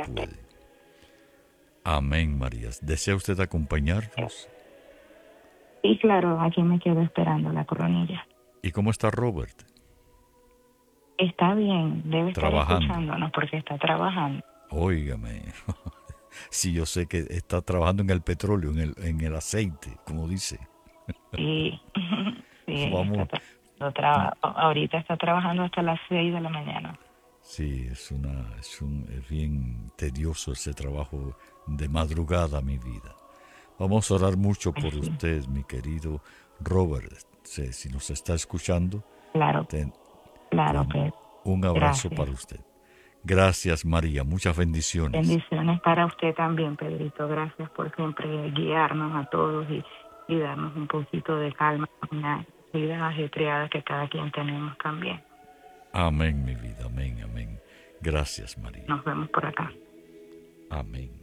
ese aspecto. puede. Amén, María. ¿Desea usted acompañarnos? Y claro, aquí me quedo esperando la coronilla. ¿Y cómo está Robert? Está bien, debe estar Trabajando. escuchándonos porque está trabajando. Óigame. Sí, yo sé que está trabajando en el petróleo, en el aceite, como dice. Sí, sí, Vamos. ahorita está trabajando hasta las 6 de la mañana. Sí, es bien tedioso ese trabajo de madrugada, mi vida. Vamos a orar mucho Pues por sí, usted, mi querido Robert. Si nos está escuchando, claro, ten, claro, ten Pedro. un abrazo Gracias. para usted. Gracias, María. Muchas bendiciones. Bendiciones para usted también, Pedrito. Gracias por siempre guiarnos a todos y darnos un poquito de calma en la vida ajetreada que cada quien tenemos también. Amén, mi vida. Amén, amén. Gracias, María. Nos vemos por acá. Amén.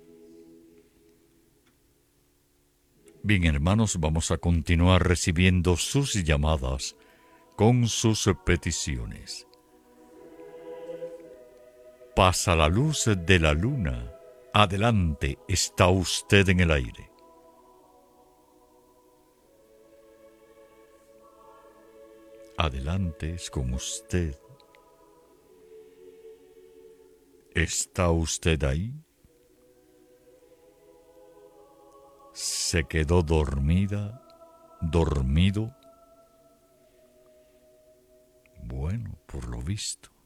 Bien, hermanos, vamos a continuar recibiendo sus llamadas con sus peticiones. Pasa la luz de la luna. Adelante, está usted en el aire. Adelante, es con usted. ¿Está usted ahí? ¿Se quedó dormida? ¿Dormido? Bueno, por lo visto.